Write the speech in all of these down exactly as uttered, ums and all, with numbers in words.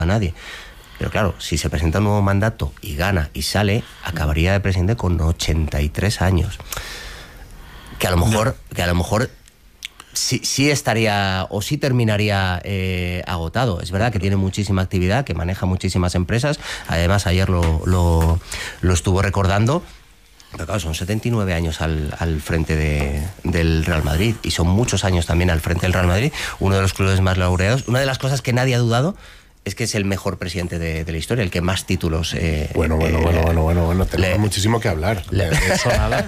a nadie. Pero claro, si se presenta un nuevo mandato y gana y sale, acabaría de presidente con ochenta y tres años. Que a lo mejor, que a lo mejor sí, sí estaría o sí terminaría eh, agotado. Es verdad que tiene muchísima actividad, que maneja muchísimas empresas. Además, ayer lo, lo, lo estuvo recordando. Pero claro, son setenta y nueve años al, al frente de, del Real Madrid, y son muchos años también al frente del Real Madrid, uno de los clubes más laureados. Una de las cosas que nadie ha dudado es que es el mejor presidente de, de la historia, el que más títulos... Eh, bueno, bueno, eh, bueno, bueno, bueno, bueno, tenemos le, muchísimo que hablar. Le, de eso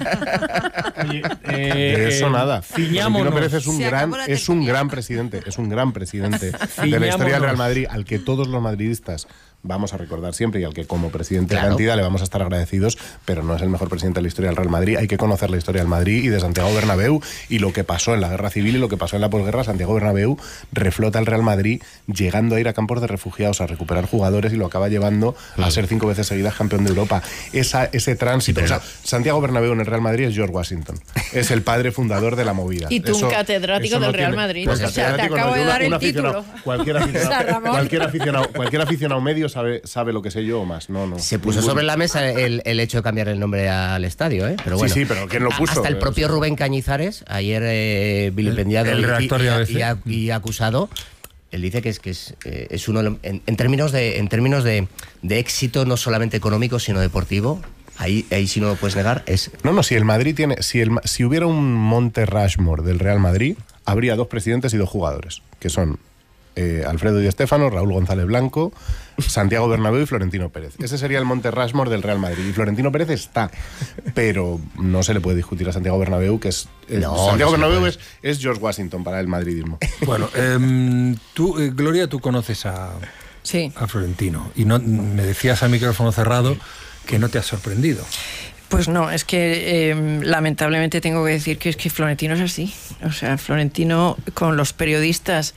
nada. Oye, eh, de eso eh, nada. Florentino Pérez es un Se gran, acabó la es un tertulia. gran presidente, es un gran presidente de la Ciñámonos. historia del Real Madrid, al que todos los madridistas vamos a recordar siempre y al que como presidente Claro. de la entidad le vamos a estar agradecidos, pero no es el mejor presidente de la historia del Real Madrid. Hay que conocer la historia del Madrid y de Santiago Bernabéu y lo que pasó en la Guerra Civil y lo que pasó en la posguerra. Santiago Bernabéu reflota al Real Madrid llegando a ir a campos de refugiados, a recuperar jugadores, y lo acaba llevando a ser cinco veces seguidas campeón de Europa. Esa, ese tránsito... Sí, o sea, pero- Santiago Bernabéu en el Real Madrid es George Washington. Es el padre fundador de la movida. Y tú un Eso- catedrático eso no del Real tiene- Madrid. Pues O sea, te catedrático acabo no, de yo dar un el aficionado- título. Cualquier O sea, aficionado, Ramón. cualquier aficionado, cualquier aficionado medio sabe, sabe lo que sé yo o más. No, no. Se puso Ninguno. sobre la mesa el, el hecho de cambiar el nombre al estadio, ¿eh? Pero Sí, bueno, sí, pero ¿quién lo puso? Hasta el propio Rubén Cañizares, ayer eh, vilipendiado El- el y- redactor y, de y, A B C. y a- y acusado. Él dice que es que es, eh, es uno de los- en, en términos de en términos de, de éxito no solamente económico sino deportivo. Ahí, ahí sí no lo puedes negar. Es No, no, si el Madrid tiene. Si, el, si hubiera un Monte Rushmore del Real Madrid, habría dos presidentes y dos jugadores, que son eh, Alfredo Di Stéfano, Raúl González Blanco, Santiago Bernabéu y Florentino Pérez. Ese sería el Monte Rushmore del Real Madrid. Y Florentino Pérez está, pero no se le puede discutir a Santiago Bernabéu, que es. eh, No, Santiago no se Bernabéu puede. es, es George Washington para el madridismo. Bueno, em, tú, eh, Gloria, tú conoces a, Sí. a Florentino y no me decías a micrófono cerrado que no te has sorprendido. Pues no, es que eh, lamentablemente tengo que decir que es que Florentino es así. O sea, Florentino con los periodistas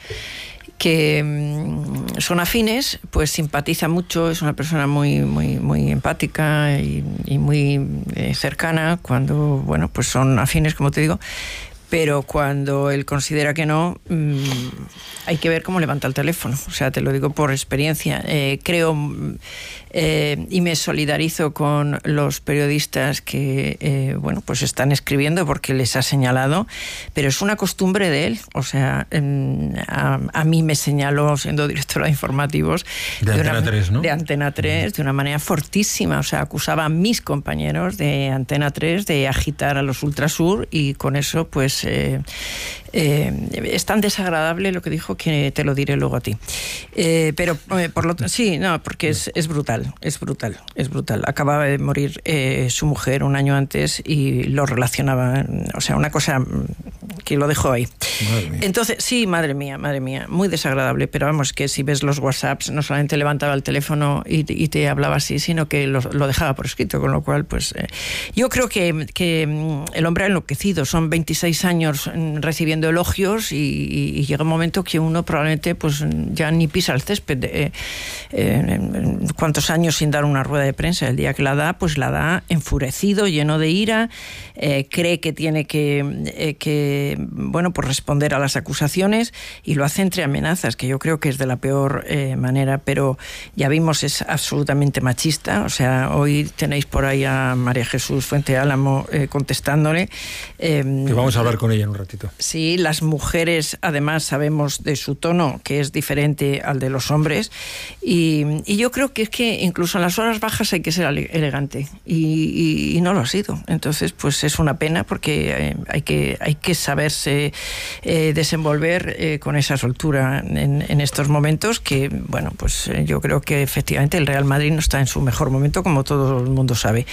que mm, son afines, pues simpatiza mucho, es una persona muy muy muy empática y, y muy eh, cercana cuando, bueno, pues son afines, como te digo. Pero cuando él considera que no, mmm, hay que ver cómo levanta el teléfono. O sea, te lo digo por experiencia. Eh, creo eh, y me solidarizo con los periodistas que, eh, bueno, pues están escribiendo porque les ha señalado, pero es una costumbre de él. O sea, eh, a, a mí me señaló, siendo directora de informativos, De Antena una, tres, ¿no? De Antena tres, de una manera fortísima. O sea, acusaba a mis compañeros de Antena tres de agitar a los Ultrasur y con eso, pues, Eh, eh, es tan desagradable lo que dijo que te lo diré luego a ti. Eh, pero eh, por lo sí, no, porque es, es brutal, es brutal, es brutal. Acababa de morir eh, su mujer un año antes y lo relacionaba, o sea, una cosa que lo dejó ahí. Madre mía. Entonces, sí, madre mía, madre mía, muy desagradable, pero vamos, que si ves los WhatsApps, no solamente levantaba el teléfono y, y te hablaba así, sino que lo, lo dejaba por escrito, con lo cual, pues, eh, yo creo que, que el hombre ha enloquecido, son veintiséis años recibiendo elogios y, y, y llega un momento que uno probablemente pues ya ni pisa el césped. Eh, eh, ¿Cuántos años sin dar una rueda de prensa? El día que la da, pues la da enfurecido, lleno de ira, eh, cree que tiene que, eh, que bueno, pues responder a las acusaciones y lo hace entre amenazas, que yo creo que es de la peor eh, manera, pero ya vimos, es absolutamente machista. O sea, hoy tenéis por ahí a María Jesús Fuente Álamo eh, contestándole. Eh, Que vamos a hablar con ella en un ratito. Sí, las mujeres, además, sabemos de su tono, que es diferente al de los hombres, y, y yo creo que es que incluso en las horas bajas hay que ser ele- elegante, y, y, y no lo ha sido. Entonces, pues es una pena, porque eh, hay que hay que saberse eh, desenvolver eh, con esa soltura en, en estos momentos, que, bueno, pues eh, yo creo que efectivamente el Real Madrid no está en su mejor momento, como todo el mundo sabe.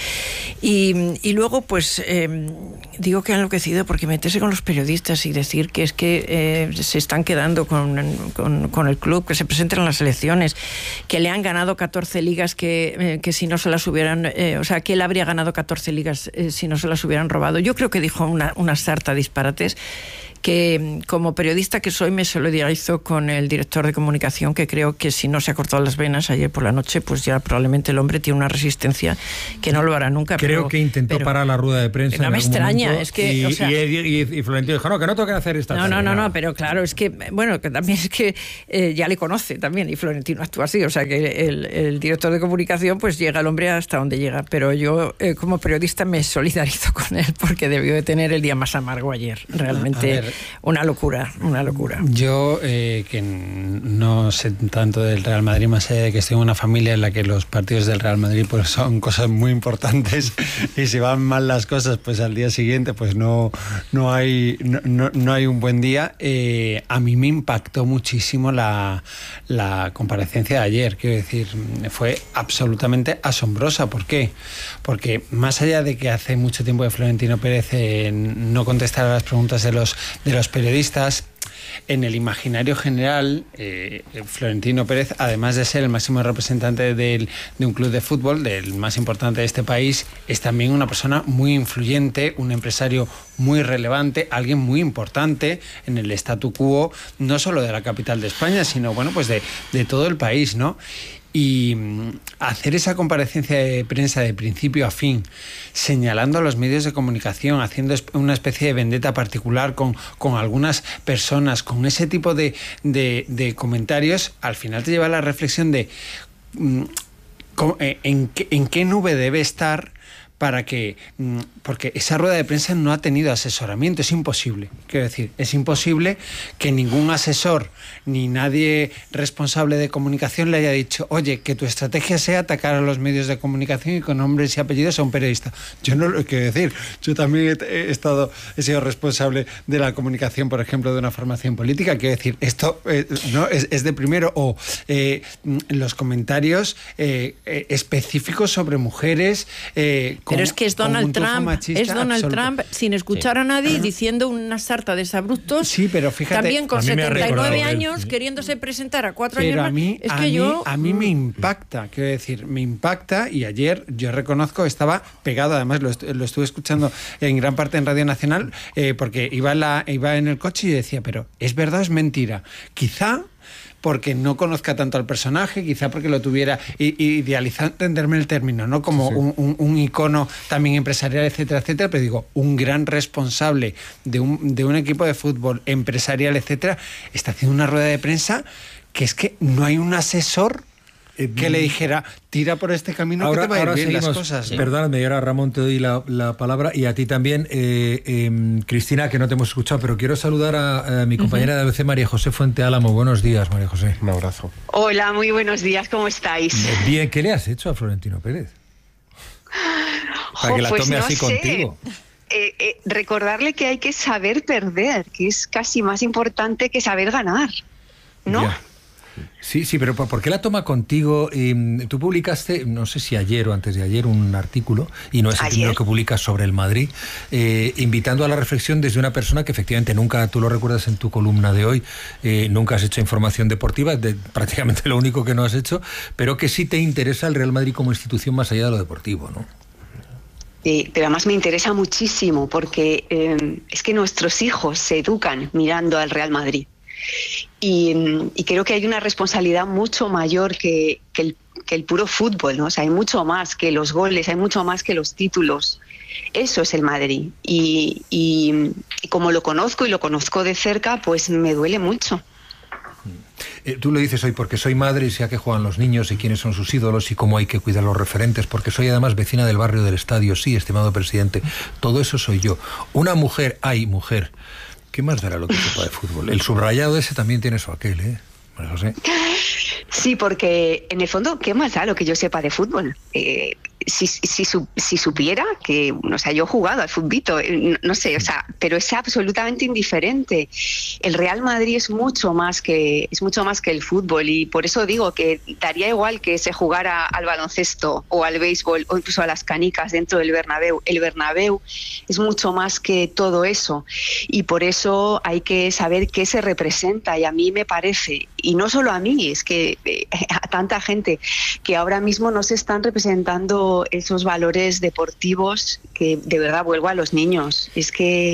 Y, y luego, pues, eh, digo que ha enloquecido porque meterse con los periodistas y decir que es que eh, se están quedando con, con, con el club, que se presenten en las elecciones, que le han ganado catorce ligas que, eh, que si no se las hubieran, eh, o sea, que él habría ganado catorce ligas eh, si no se las hubieran robado. Yo creo que dijo una, una sarta de disparates que como periodista que soy me solidarizo con el director de comunicación, que creo que si no se ha cortado las venas ayer por la noche, pues ya probablemente el hombre tiene una resistencia que no lo hará nunca. Creo pero, que intentó pero, parar la rueda de prensa. No me extraña, momento, es que... Y, o sea, y, y, y Florentino dijo, no, que no tengo que hacer esta No, tarde, no, no, nada. no, pero claro, es que, bueno, que también es que eh, ya le conoce también, y Florentino actúa así, o sea que el, el director de comunicación pues llega el hombre hasta donde llega, pero yo eh, como periodista me solidarizo con él porque debió de tener el día más amargo ayer, realmente ver, una locura, una locura. Yo, eh, que no sé tanto del Real Madrid, más allá de que estoy en una familia en la que los partidos del Real Madrid pues son cosas muy importantes y si van mal las cosas, pues al día siguiente pues no, no, hay, no, no, no hay un buen día. Eh, a mí me impactó muchísimo la, la comparecencia de ayer, quiero decir, fue absolutamente asombrosa. ¿Por qué? Porque más allá de que hace mucho tiempo que Florentino Pérez eh, no contestara las preguntas de los, de los periodistas, en el imaginario general, eh, Florentino Pérez, además de ser el máximo representante del, de un club de fútbol, del más importante de este país, es también una persona muy influyente, un empresario muy relevante, alguien muy importante en el statu quo, no solo de la capital de España, sino bueno, pues de, de todo el país, ¿no? Y hacer esa comparecencia de prensa de principio a fin, señalando a los medios de comunicación, haciendo una especie de vendetta particular con, con algunas personas, con ese tipo de, de, de comentarios, al final te lleva a la reflexión de en qué, en qué nube debe estar para que, porque esa rueda de prensa no ha tenido asesoramiento, es imposible, quiero decir, es imposible que ningún asesor ni nadie responsable de comunicación le haya dicho, oye, que tu estrategia sea atacar a los medios de comunicación y con nombres y apellidos a un periodista. Yo no lo quiero decir, yo también he, he estado, he sido responsable de la comunicación, por ejemplo, de una formación política, quiero decir, esto eh, no es, es de primero, o eh, los comentarios eh, eh, específicos sobre mujeres, eh, Pero es que es Donald Trump, es Donald Trump sin escuchar sí. a nadie, diciendo una sarta de exabruptos. Sí, pero fíjate, también con setenta y nueve años, él, queriéndose presentar a cuatro pero años a mí, más. Es a que mí, yo... a mí me impacta, quiero decir, me impacta, y ayer yo reconozco estaba pegado, además lo, est lo estuve escuchando en gran parte en Radio Nacional, eh, porque iba en, la, iba en el coche y decía, pero ¿es verdad o es mentira? Quizá porque no conozca tanto al personaje, quizá porque lo tuviera idealizado, entenderme el término, ¿no? Como sí. un, un, un icono también empresarial, etcétera, etcétera, pero digo, un gran responsable de un, de un equipo de fútbol empresarial, etcétera, está haciendo una rueda de prensa que es que no hay un asesor que le dijera, tira por este camino ahora, que te va a ir bien seguimos, las cosas. ¿No? Perdóname, y ahora Ramón te doy la, la palabra, y a ti también, eh, eh, Cristina, que no te hemos escuchado, pero quiero saludar a, a mi compañera uh-huh. de A B C, María José Fuente Álamo. Buenos días, María José. Un abrazo. Hola, muy buenos días, ¿cómo estáis? Bien, ¿qué le has hecho a Florentino Pérez? Para jo, que la pues tome no así sé. contigo. Eh, eh, recordarle que hay que saber perder, que es casi más importante que saber ganar, ¿no? Ya. Sí, sí, pero ¿por qué la toma contigo? Eh, tú publicaste, no sé si ayer o antes de ayer, un artículo, y no es el primero que publicas, sobre el Madrid, eh, invitando a la reflexión desde una persona que efectivamente nunca, tú lo recuerdas en tu columna de hoy, eh, nunca has hecho información deportiva, de, prácticamente lo único que no has hecho, pero que sí te interesa el Real Madrid como institución más allá de lo deportivo, ¿no? Sí, pero además me interesa muchísimo porque eh, es que nuestros hijos se educan mirando al Real Madrid. Y, y creo que hay una responsabilidad mucho mayor que, que, el, que el puro fútbol, ¿no? O sea, hay mucho más que los goles, hay mucho más que los títulos. Eso es el Madrid. Y, y, y como lo conozco y lo conozco de cerca, pues me duele mucho. Eh, tú lo dices hoy porque soy madre y sé a qué juegan los niños y quiénes son sus ídolos y cómo hay que cuidar los referentes, porque soy además vecina del barrio del estadio. Sí, estimado presidente, todo eso soy yo. Una mujer, ay, mujer, ¿qué más dará lo que sepa de fútbol? El subrayado ese también tiene su aquel, ¿eh? María José. Sí, porque en el fondo, ¿qué más da lo que yo sepa de fútbol? Eh, si, si, si supiera que, o sea, yo he jugado al futbito, no, no sé, o sea, pero es absolutamente indiferente. El Real Madrid es mucho más que es mucho más que el fútbol, y por eso digo que daría igual que se jugara al baloncesto o al béisbol o incluso a las canicas dentro del Bernabéu. El Bernabéu es mucho más que todo eso, y por eso hay que saber qué se representa, y a mí me parece, y no solo a mí, es que eh, a tanta gente, que ahora mismo no se están representando esos valores deportivos que de verdad vuelvo a los niños. Es que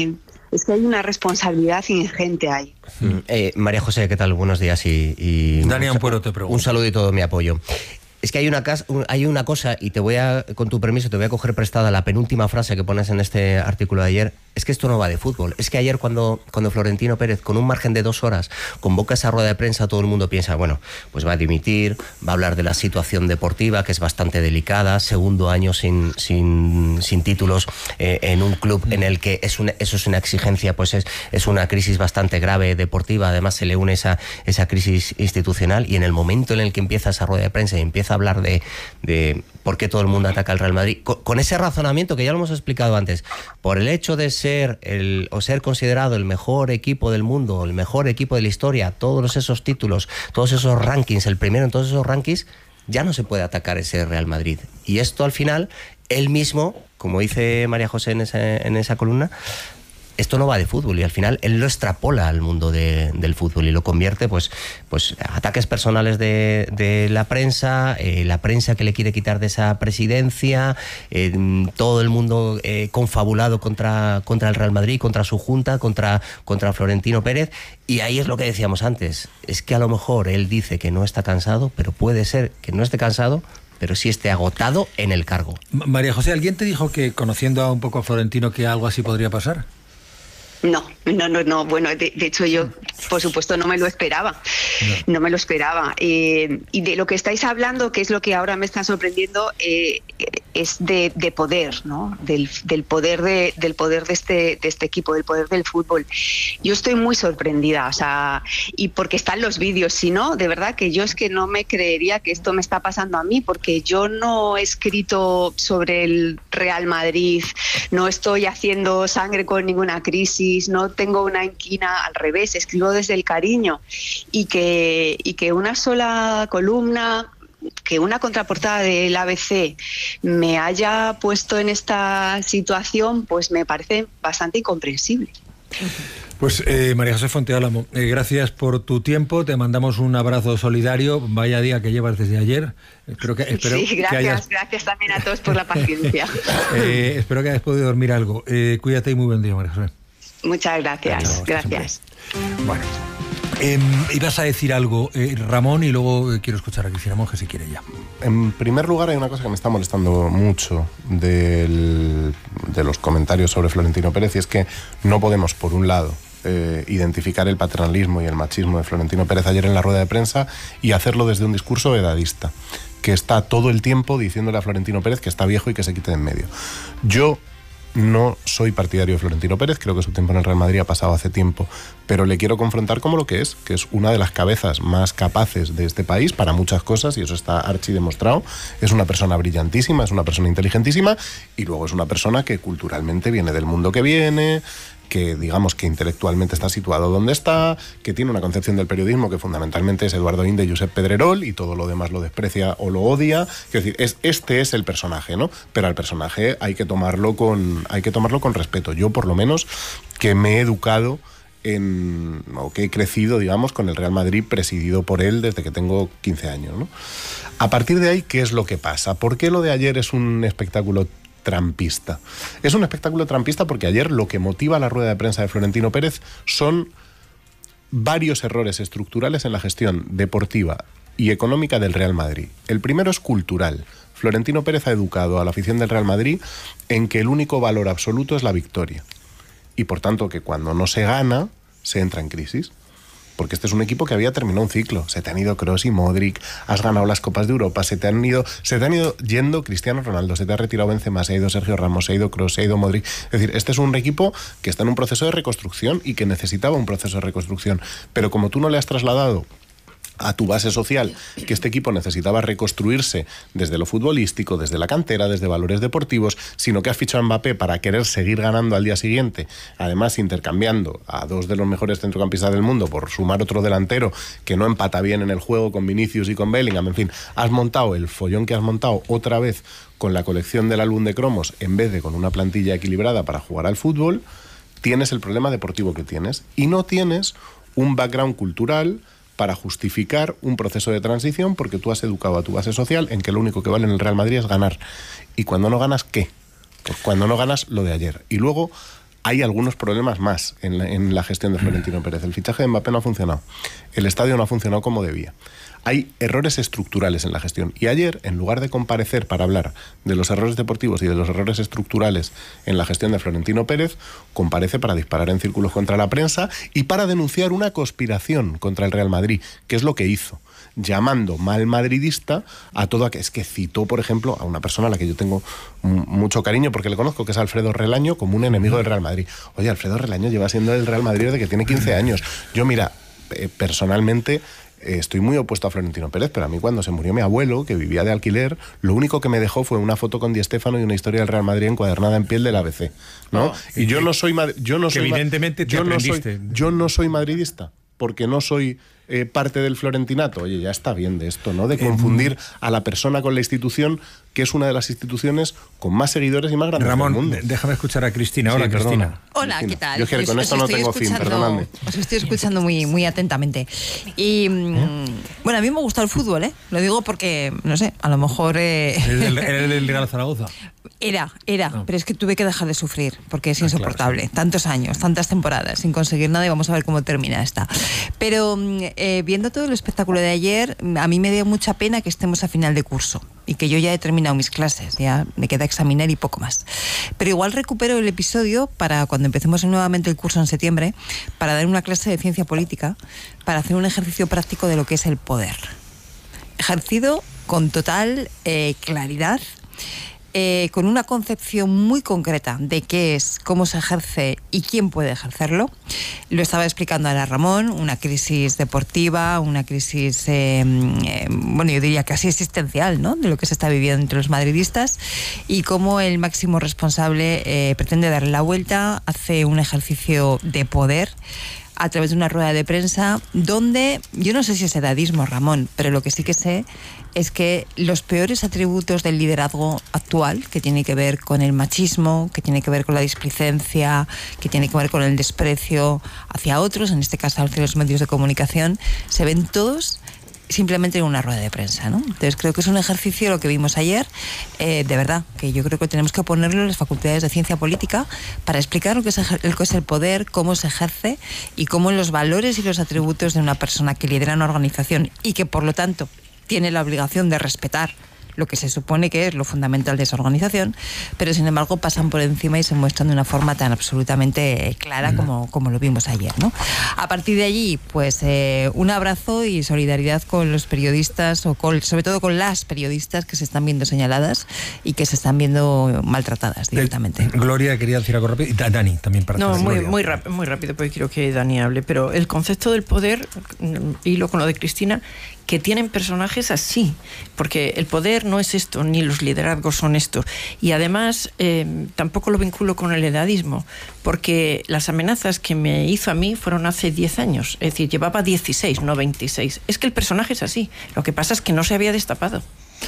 es que hay una responsabilidad ingente ahí. Mm. Eh, María José, ¿qué tal? Buenos días y... y Dani Ampuero te pregunto. Un saludo y todo mi apoyo. Es que hay una, hay una cosa, y te voy a, con tu permiso, te voy a coger prestada la penúltima frase que pones en este artículo de ayer. Es que esto no va de fútbol. Es que ayer cuando, cuando Florentino Pérez, con un margen de dos horas, convoca esa rueda de prensa, todo el mundo piensa, bueno, pues va a dimitir, va a hablar de la situación deportiva, que es bastante delicada, segundo año sin, sin, sin títulos eh, en un club en el que es una, eso es una exigencia, pues es, es una crisis bastante grave deportiva, además se le une esa, esa crisis institucional, y en el momento en el que empieza esa rueda de prensa y empieza a hablar de, de por qué todo el mundo ataca al Real Madrid, con, con ese razonamiento que ya lo hemos explicado antes, por el hecho de ser el, o ser considerado el mejor equipo del mundo, el mejor equipo de la historia, todos esos títulos, todos esos rankings, el primero en todos esos rankings, ya no se puede atacar ese Real Madrid. Y esto al final, él mismo, como dice María José en esa, en esa columna, esto no va de fútbol, y al final él lo extrapola al mundo de, del fútbol y lo convierte, pues, pues ataques personales de, de la prensa, eh, la prensa que le quiere quitar de esa presidencia, eh, todo el mundo eh, confabulado contra, contra el Real Madrid, contra su junta, contra, contra Florentino Pérez. Y ahí es lo que decíamos antes, es que a lo mejor él dice que no está cansado, pero puede ser que no esté cansado, pero sí esté agotado en el cargo. María José, ¿alguien te dijo que, conociendo a un poco a Florentino, que algo así podría pasar? No, no, no, no. Bueno, de, de hecho yo, por supuesto, no me lo esperaba. No, no me lo esperaba. Eh, y de lo que estáis hablando, que es lo que ahora me está sorprendiendo, eh, es de, de poder, ¿no? Del, del poder de, del poder de este, de este equipo, del poder del fútbol. Yo estoy muy sorprendida, o sea, y porque están los vídeos, si no, de verdad que yo es que no me creería que esto me está pasando a mí, porque yo no he escrito sobre el Real Madrid, no estoy haciendo sangre con ninguna crisis, no tengo una inquina, al revés, escribo desde el cariño, y que, y que una sola columna, que una contraportada del A B C me haya puesto en esta situación, pues me parece bastante incomprensible. Pues eh, María José Fonteálamo, eh, gracias por tu tiempo, te mandamos un abrazo solidario, vaya día que llevas desde ayer. Espero que, espero sí, gracias, que hayas... gracias también a todos por la paciencia. eh, espero que hayas podido dormir algo. Eh, cuídate y muy buen día, María José. Muchas gracias, Adiós, gracias. Bueno, eh, ibas a decir algo, eh, Ramón, y luego eh, quiero escuchar a Cristina Monge si quiere ya. En primer lugar, hay una cosa que me está molestando mucho del, de los comentarios sobre Florentino Pérez, y es que no podemos, por un lado, eh, identificar el paternalismo y el machismo de Florentino Pérez ayer en la rueda de prensa y hacerlo desde un discurso edadista, que está todo el tiempo diciéndole a Florentino Pérez que está viejo y que se quite de en medio. Yo no soy partidario de Florentino Pérez, creo que su tiempo en el Real Madrid ha pasado hace tiempo, pero le quiero confrontar como lo que es, que es una de las cabezas más capaces de este país para muchas cosas, y eso está archi demostrado. Es una persona brillantísima, es una persona inteligentísima, y luego es una persona que culturalmente viene del mundo que viene, que digamos que intelectualmente está situado donde está, que tiene una concepción del periodismo que fundamentalmente es Eduardo Inde y Josep Pedrerol, y todo lo demás lo desprecia o lo odia. Es decir, es, este es el personaje, ¿no? Pero al personaje hay que tomarlo con, hay que tomarlo con respeto. Yo, por lo menos, que me he educado en, o que he crecido, digamos, con el Real Madrid presidido por él desde que tengo quince años, ¿no? A partir de ahí, ¿qué es lo que pasa? ¿Por qué lo de ayer es un espectáculo trampista? Es un espectáculo trampista porque ayer lo que motiva la rueda de prensa de Florentino Pérez son varios errores estructurales en la gestión deportiva y económica del Real Madrid. El primero es cultural. Florentino Pérez ha educado a la afición del Real Madrid en que el único valor absoluto es la victoria, y por tanto que cuando no se gana se entra en crisis. Porque este es un equipo que había terminado un ciclo. Se te han ido Kroos y Modric, has ganado las Copas de Europa, se te han ido, se te han ido yendo Cristiano Ronaldo, se te ha retirado Benzema, se ha ido Sergio Ramos, se ha ido Kroos, se ha ido Modric. Es decir, este es un equipo que está en un proceso de reconstrucción y que necesitaba un proceso de reconstrucción. Pero como tú no le has trasladado a tu base social que este equipo necesitaba reconstruirse desde lo futbolístico, desde la cantera, desde valores deportivos, sino que has fichado a Mbappé para querer seguir ganando al día siguiente, además intercambiando a dos de los mejores centrocampistas del mundo por sumar otro delantero que no empata bien en el juego con Vinicius y con Bellingham. En fin, has montado el follón que has montado otra vez con la colección del álbum de cromos en vez de con una plantilla equilibrada para jugar al fútbol. Tienes el problema deportivo que tienes y no tienes un background cultural para justificar un proceso de transición, porque tú has educado a tu base social en que lo único que vale en el Real Madrid es ganar. Y cuando no ganas, ¿qué? Pues cuando no ganas, lo de ayer. Y luego hay algunos problemas más en la, en la gestión de Florentino Pérez. El fichaje de Mbappé no ha funcionado. El estadio no ha funcionado como debía. Hay errores estructurales en la gestión. Y ayer, en lugar de comparecer para hablar de los errores deportivos y de los errores estructurales en la gestión de Florentino Pérez, comparece para disparar en círculos contra la prensa y para denunciar una conspiración contra el Real Madrid, que es lo que hizo, llamando mal madridista a todo aquel. Es que citó, por ejemplo, a una persona a la que yo tengo mucho cariño porque le conozco, que es Alfredo Relaño, como un enemigo del Real Madrid. Oye, Alfredo Relaño lleva siendo del Real Madrid desde que tiene quince años. Yo, mira, eh, personalmente eh, estoy muy opuesto a Florentino Pérez, pero a mí cuando se murió mi abuelo, que vivía de alquiler, lo único que me dejó fue una foto con Di Stéfano y una historia del Real Madrid encuadernada en piel del A B C, ¿no? Oh, y yo no soy yo no soy evidentemente te yo no soy, aprendiste. yo no soy madridista, porque no soy eh, parte del florentinato. Oye, ya está bien de esto, ¿no? De confundir a la persona con la institución, que es una de las instituciones con más seguidores y más grandes Ramón, del mundo. déjame escuchar a Cristina. Hola, sí, Cristina. Hola, Cristina. ¿qué tal? Yo quiero, con os, esto os no tengo fin, perdonadme. Os estoy escuchando muy, muy atentamente. Y, ¿Eh? bueno, a mí me gusta el fútbol, ¿eh? Lo digo porque, no sé, a lo mejor... Eh... ¿El, el, el Real Zaragoza? Era, era, no. Pero es que tuve que dejar de sufrir, porque es ah, insoportable. Claro, sí. Tantos años, tantas temporadas, sin conseguir nada, y vamos a ver cómo termina esta. Pero eh, viendo todo el espectáculo de ayer, a mí me dio mucha pena que estemos a final de curso y que yo ya he terminado mis clases, ya me queda examinar y poco más. Pero igual recupero el episodio para cuando empecemos nuevamente el curso en septiembre, para dar una clase de ciencia política, para hacer un ejercicio práctico de lo que es el poder. Ejercido con total eh, claridad, Eh, con una concepción muy concreta de qué es, cómo se ejerce y quién puede ejercerlo. Lo estaba explicando ahora Ramón, una crisis deportiva, una crisis, eh, eh, bueno, yo diría casi existencial, ¿no?, de lo que se está viviendo entre los madridistas, y cómo el máximo responsable eh, pretende darle la vuelta, hace un ejercicio de poder a través de una rueda de prensa donde, yo no sé si es edadismo, Ramón, pero lo que sí que sé es que los peores atributos del liderazgo actual, que tiene que ver con el machismo, que tiene que ver con la displicencia, que tiene que ver con el desprecio hacia otros, en este caso hacia los medios de comunicación, se ven todos simplemente en una rueda de prensa, ¿no? Entonces creo que es un ejercicio, lo que vimos ayer, eh, de verdad, que yo creo que tenemos que ponerlo en las facultades de ciencia política para explicar lo que es el, lo que es el poder, cómo se ejerce y cómo los valores y los atributos de una persona que lidera una organización y que por lo tanto tiene la obligación de respetar lo que se supone que es lo fundamental de esa organización, pero sin embargo pasan por encima y se muestran de una forma tan absolutamente clara como, como lo vimos ayer, ¿no? A partir de allí, pues eh, un abrazo y solidaridad con los periodistas, o con, sobre todo con las periodistas que se están viendo señaladas y que se están viendo maltratadas directamente. Eh, Gloria, quería decir algo rápido. Y Dani, también para No, muy, Gloria. muy, rap- muy rápido, porque quiero que Dani hable, pero el concepto del poder, hilo con lo de Cristina, que tienen personajes así, porque el poder no es esto, ni los liderazgos son estos. Y además, eh, tampoco lo vinculo con el edadismo, porque las amenazas que me hizo a mí fueron hace diez años, es decir, llevaba dieciséis, no veintiséis. Es que el personaje es así, lo que pasa es que no se había destapado.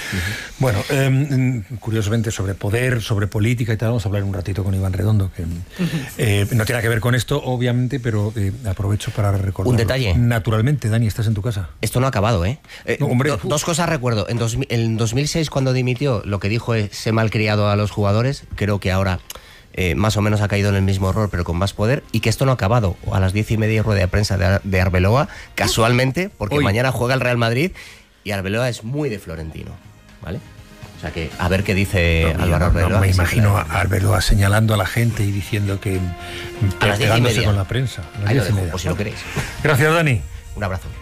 Bueno, eh, curiosamente sobre poder, sobre política y tal, vamos a hablar un ratito con Iván Redondo, que eh, no tiene que ver con esto, obviamente, pero eh, aprovecho para recordar. Un detalle. Naturalmente, Dani, estás en tu casa. Esto no ha acabado, ¿eh? eh no, hombre, do, dos cosas recuerdo. En, dos, en dos mil seis, cuando dimitió, lo que dijo es: se malcriado a los jugadores. Creo que ahora eh, más o menos ha caído en el mismo error, pero con más poder. Y que esto no ha acabado. A las diez y media, rueda de prensa de, de Arbeloa, casualmente, porque Hoy. mañana juega el Real Madrid. Y Arbeloa es muy de Florentino, ¿vale? O sea que a ver qué dice no, Álvaro Arbeloa. No, me imagino a Arbeloa señalando a la gente y diciendo que a las diez y media con la prensa. A las Ahí diez lo dejo, y media. por si lo queréis. Gracias, Dani. Un abrazo.